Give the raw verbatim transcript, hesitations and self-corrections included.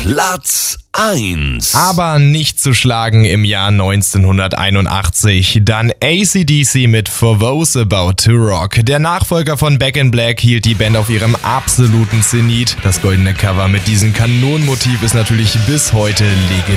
Platz eins. Aber nicht zu schlagen im Jahr neunzehnhunderteinundachtzig. Dann A C D C mit For Those About to Rock. Der Nachfolger von Back in Black hielt die Band auf ihrem absoluten Zenit. Das goldene Cover mit diesem Kanonenmotiv ist natürlich bis heute legendär.